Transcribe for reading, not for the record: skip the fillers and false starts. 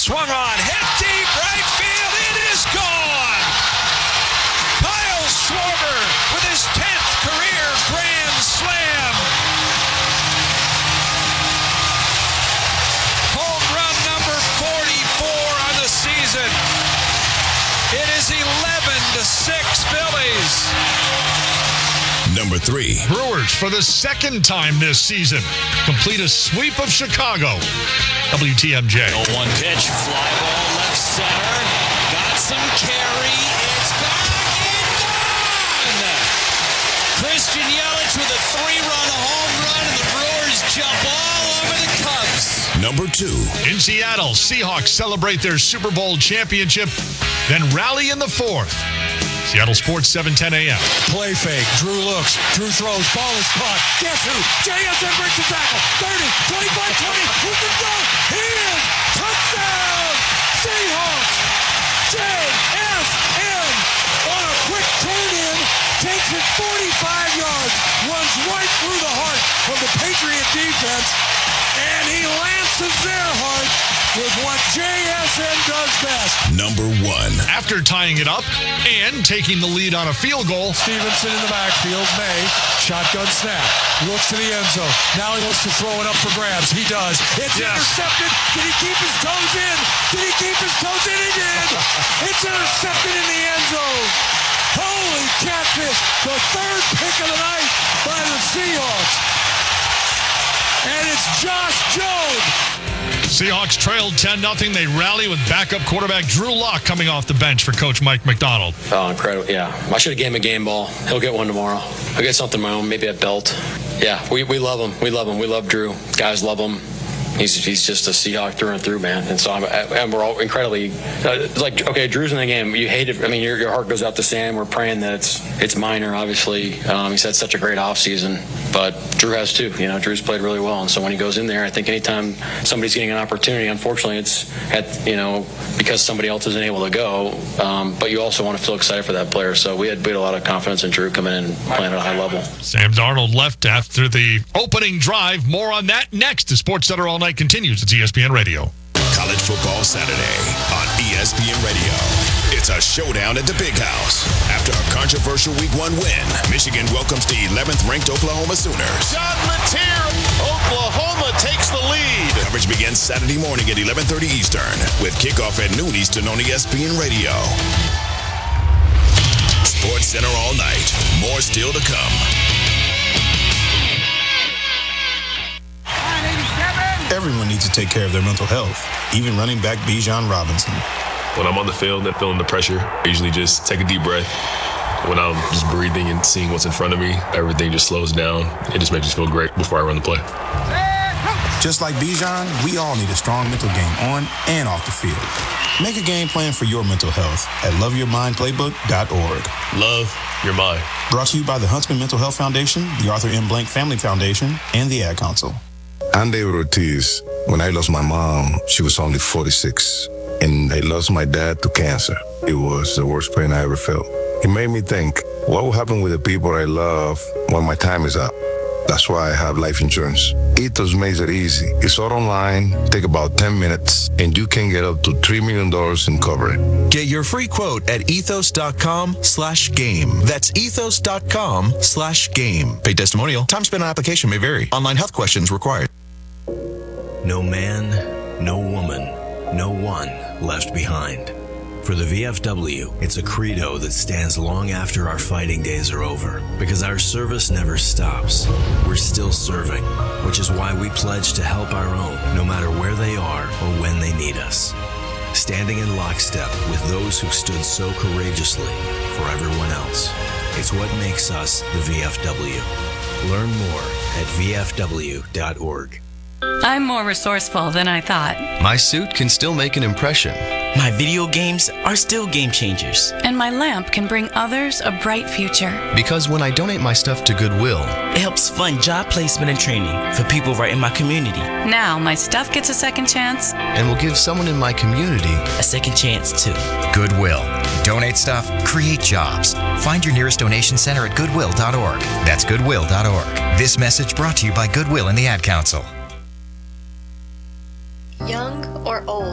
swung on, hit deep right field. It is gone. Kyle Schwarber with his 10th career grand slam. Home run number 44 on the season. It is 11-6 Phillies. Number 3. Brewers, for the second time this season, complete a sweep of Chicago. WTMJ. 0-1 pitch, fly ball left center. Got some carry. It's back and gone. Christian Yelich with a 3-run home run, and the Brewers jump all over the Cubs. Number 2. In Seattle, Seahawks celebrate their Super Bowl championship, then rally in the 4th. Seattle Sports, 7:10 a.m. Play fake. Drew looks. Drew throws. Ball is caught. Guess who? JSN breaks the tackle. 30, 25, 20. Who can go? He is. Touchdown! Seahawks. JSN on a quick turn-in. Takes it 45 yards. Runs right through the heart of the Patriot defense. And he lances their heart with what JSN does best. Number 1. After tying it up and taking the lead on a field goal, Stevenson in the backfield. May. Shotgun snap. Looks to the end zone. Now he wants to throw it up for grabs. He does. It's intercepted. Did he keep his toes in? Did he keep his toes in? He did. It's intercepted in the end zone. Holy catfish. The 3rd pick of the night by the Seahawks. And it's Josh Jones. Seahawks trailed 10-0. They rally with backup quarterback Drew Lock coming off the bench for Coach Mike McDonald. Oh, incredible. Yeah. I should have gave him a game ball. He'll get one tomorrow. I'll get something of my own, maybe a belt. Yeah, we love him. We love him. We love Drew. Guys love him. He's just a Seahawk through and through, man. And so and we're all incredibly like, okay, Drew's in the game. You hate it. I mean, your heart goes out to Sam. We're praying that it's minor, obviously. He's had such a great offseason, but Drew has too. You know, Drew's played really well, and so when he goes in there, I think anytime somebody's getting an opportunity, unfortunately, it's because somebody else isn't able to go. But you also want to feel excited for that player. So we had a lot of confidence in Drew coming in and playing at a high level. Sam Darnold left after the opening drive. More on that next. The Sports Center All Night continues. It's ESPN Radio. College Football Saturday on ESPN Radio. It's a showdown at the Big House. After a controversial Week 1 win, Michigan welcomes the 11th-ranked Oklahoma Sooners. John Mateer, Oklahoma takes the lead. Coverage begins Saturday morning at 11:30 Eastern with kickoff at noon Eastern on ESPN Radio. Sports Center all night. More still to come. Everyone needs to take care of their mental health, even running back Bijan Robinson. When I'm on the field and feeling the pressure, I usually just take a deep breath. When I'm just breathing and seeing what's in front of me, everything just slows down. It just makes me feel great before I run the play. Just like Bijan, we all need a strong mental game on and off the field. Make a game plan for your mental health at loveyourmindplaybook.org. Love your mind. Brought to you by the Huntsman Mental Health Foundation, the Arthur M. Blank Family Foundation, and the Ad Council. I'm David Ortiz. When I lost my mom, she was only 46. And I lost my dad to cancer. It was the worst pain I ever felt. It made me think, what will happen with the people I love when my time is up? That's why I have life insurance. Ethos makes it easy. It's all online, take about 10 minutes, and you can get up to $3 million in coverage. Get your free quote at ethos.com/game. That's ethos.com/game. Paid testimonial. Time spent on application may vary. Online health questions required. No man, no woman, no one left behind. For the VFW, it's a credo that stands long after our fighting days are over, because our service never stops. We're still serving, which is why we pledge to help our own, no matter where they are or when they need us. Standing in lockstep with those who stood so courageously for everyone else. It's what makes us the VFW. Learn more at vfw.org. I'm more resourceful than I thought. My suit can still make an impression. My video games are still game changers. And my lamp can bring others a bright future. Because when I donate my stuff to Goodwill, it helps fund job placement and training for people right in my community. Now my stuff gets a second chance. And will give someone in my community a second chance too. Goodwill. Donate stuff, create jobs. Find your nearest donation center at goodwill.org. That's goodwill.org. This message brought to you by Goodwill and the Ad Council. Young or old?